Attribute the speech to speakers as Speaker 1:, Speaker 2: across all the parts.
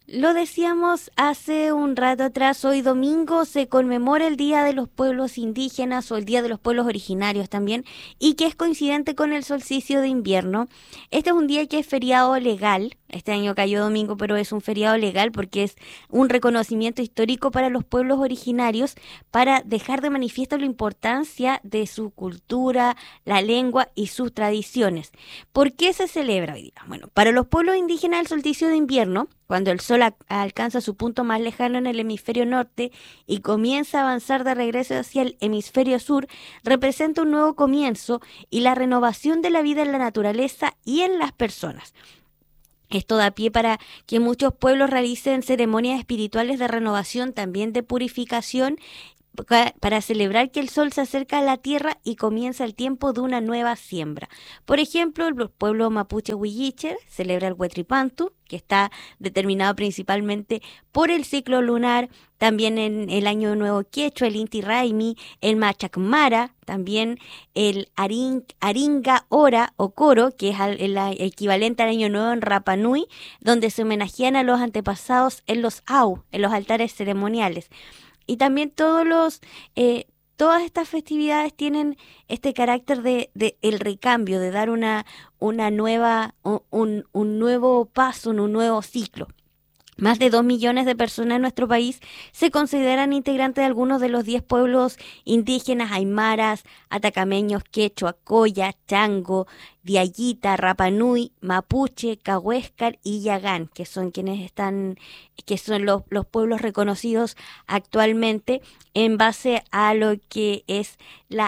Speaker 1: Lo decíamos hace un rato atrás, hoy domingo se conmemora el Día de los Pueblos Indígenas o el Día de los Pueblos Originarios también, y que es coincidente con el solsticio de invierno. Este es un día que es feriado legal, este año cayó domingo, pero es un feriado legal porque es un reconocimiento histórico para los pueblos originarios, para dejar de manifiesto la importancia de su cultura, la lengua y sus tradiciones. ¿Por qué se celebra hoy día? Bueno, para los pueblos indígenas el solsticio de invierno, cuando el sol alcanza su punto más lejano en el hemisferio norte y comienza a avanzar de regreso hacia el hemisferio sur, representa un nuevo comienzo y la renovación de la vida en la naturaleza y en las personas. Esto da pie para que muchos pueblos realicen ceremonias espirituales de renovación, también de purificación, para celebrar que el sol se acerca a la tierra y comienza el tiempo de una nueva siembra. Por ejemplo, el pueblo mapuche huilliche celebra el Huetripantu, que está determinado principalmente por el ciclo lunar, también en el año nuevo quechua, el Inti Raimi, el Machacmara, también el Aringa Ora o Coro, que es el equivalente al año nuevo en Rapa Nui, donde se homenajean a los antepasados en los Au, en los altares ceremoniales. Y también todas estas festividades tienen este carácter de el recambio, de dar una nueva, un nuevo paso, un nuevo ciclo. Más de 2 millones de personas en nuestro país se consideran integrantes de algunos de los 10 pueblos indígenas aymaras, atacameños, quechua, coya, chango, diaguita, rapanui, mapuche, cahuéscar y yagán, que son que son los pueblos reconocidos actualmente en base a lo que es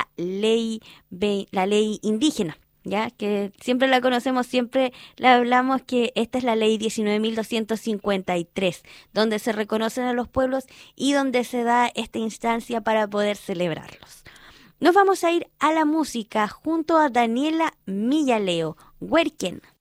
Speaker 1: la ley indígena. Ya que siempre la conocemos, siempre la hablamos, que esta es la ley 19.253, donde se reconocen a los pueblos y donde se da esta instancia para poder celebrarlos. Nos vamos a ir a la música junto a Daniela Millaleo, Huerquen.